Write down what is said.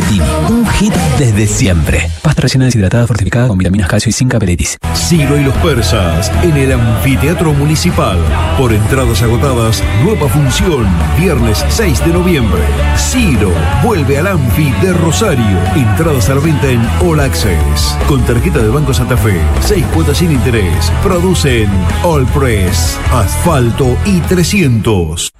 Pelletini. Un hit desde siempre. Pasta rellena deshidratada fortificada con vitaminas, calcio y zinc Aperitis. Ciro y los persas en el Anfiteatro Municipal. Por entradas agotadas, nueva función, viernes 6 de noviembre. Ciro vuelve al Anfi de Rosario. Entradas a la venta en All Access. Con tarjeta de Banco Santa Fe, 6 cuotas sin interés. Producen All Press, Asfalto y 300.